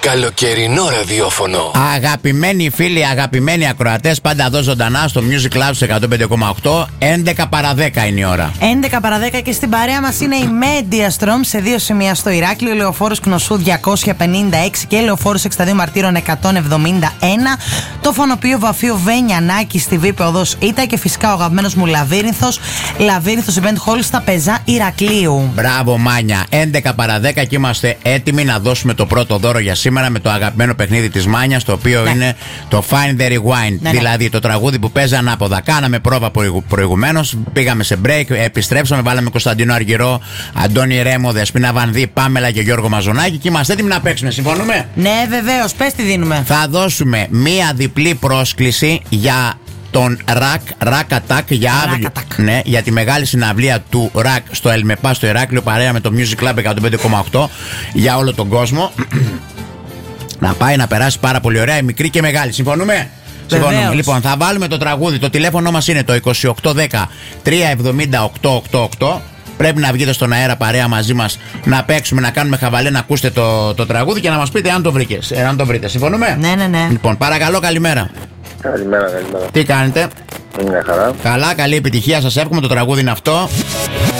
Καλοκαιρινό ραδιόφωνο. Αγαπημένοι φίλοι, αγαπημένοι ακροατές, πάντα εδώ ζωντανά στο Music Club 105,8. 11 παρά 10 είναι η ώρα. 11 παρά 10 και στην παρέα μας είναι η Media Strom σε δύο σημεία στο Ηράκλειο, Λεωφόρος Κνωσού 256 και Λεωφόρος 62 Μαρτύρων 171. Το Φωνοπείο Βαφείο Βενιανάκη στη Βήπη Οδός Ήτα και φυσικά ο αγαπημένος μου Λαβύρινθος Event Hall στα Πεζά Ηρακλείου. Μπράβο Μάνια, 11 παρά 10 και είμαστε έτοιμοι να δώσουμε το πρώτο δώρο για σήμερα με το αγαπημένο παιχνίδι της Μάνιας, το οποίο είναι το Find the Rewind. Δηλαδή το τραγούδι που παίζει ανάποδα. Κάναμε πρόβα προηγουμένως, πήγαμε σε break, επιστρέψαμε, βάλαμε Κωνσταντινό Αργυρό, Αντώνη Ρέμο, Δεσπίνα Βανδύ, Πάμελα και Γιώργο Μαζονάκη και είμαστε έτοιμοι να παίξουμε. Συμφωνούμε? Ναι, βεβαίως. Πες τι δίνουμε. Θα δώσουμε μία διπλή πρόσκληση για τον Rack Attack για αύριο. Ναι, για τη μεγάλη συναυλία του Rack στο Ελμεπά στο Ηράκλειο, παρέα με το Music Club 105,8 για όλο τον κόσμο. Να πάει να περάσει πάρα πολύ ωραία, η μικρή και μεγάλη. Συμφωνούμε? Συμφωνούμε. Λοιπόν, θα βάλουμε το τραγούδι. Το τηλέφωνο μας είναι το 2810 370 888. Πρέπει να βγείτε στον αέρα παρέα μαζί μας να παίξουμε, να κάνουμε χαβαλέ, να ακούσετε το τραγούδι και να μας πείτε αν το βρείτε. Συμφωνούμε? Ναι. Λοιπόν, παρακαλώ, καλημέρα. Καλημέρα. Τι κάνετε? Μια χαρά. Καλά, καλή επιτυχία σας εύχομαι. Το τραγούδι είναι αυτό.